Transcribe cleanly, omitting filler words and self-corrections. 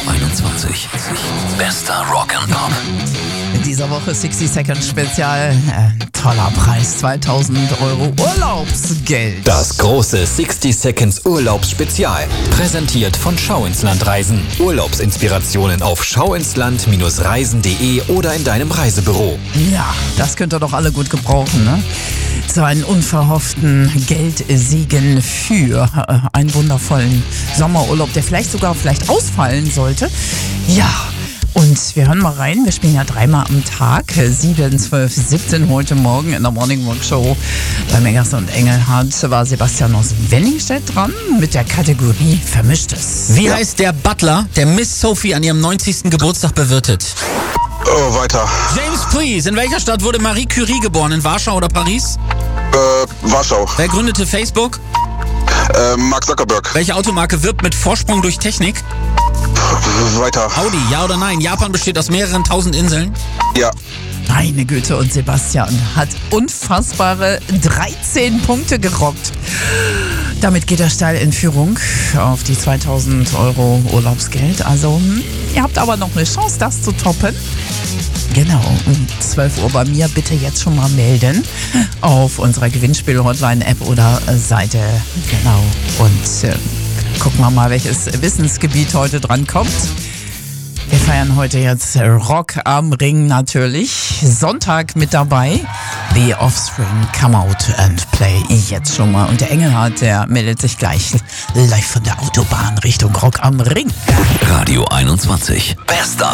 21. Bester Rock'n'Pop. In dieser Woche 60 Seconds Spezial. Toller Preis, 2000 Euro Urlaubsgeld. Das große 60 Seconds Urlaubsspezial. Präsentiert von Schau ins Land Reisen. Urlaubsinspirationen auf schauinsland-reisen.de oder in deinem Reisebüro. Ja, das könnt ihr doch alle gut gebrauchen, ne? So einen unverhofften Geldsegen für einen wundervollen Sommerurlaub, der vielleicht ausfallen sollte. Ja. Und wir hören mal rein, wir spielen ja dreimal am Tag, 7, 12, 17 heute Morgen in der Morning Walk Show. Bei Megas und Engelhardt war Sebastian aus Wenningstedt dran mit der Kategorie Vermischtes. Wie heißt der Butler, der Miss Sophie an ihrem 90. Geburtstag bewirtet? Oh, weiter. James, please. In welcher Stadt wurde Marie Curie geboren? In Warschau oder Paris? Warschau. Wer gründete Facebook? Mark Zuckerberg. Welche Automarke wirbt mit Vorsprung durch Technik? Weiter. Audi, ja oder nein? Japan besteht aus mehreren tausend Inseln. Ja. Meine Güte, und Sebastian hat unfassbare 13 Punkte gerockt. Damit geht er steil in Führung auf die 2000 Euro Urlaubsgeld. Also, ihr habt aber noch eine Chance, das zu toppen. Genau, um 12 Uhr bei mir bitte jetzt schon mal melden auf unserer Gewinnspiel-Hotline-App oder Seite. Genau, und gucken wir mal, welches Wissensgebiet heute dran kommt. Wir feiern heute jetzt Rock am Ring natürlich. Sonntag mit dabei. The Offspring, Come Out and Play. Jetzt schon mal. Und der Engelhardt, der meldet sich gleich live von der Autobahn Richtung Rock am Ring. Radio 21. Bester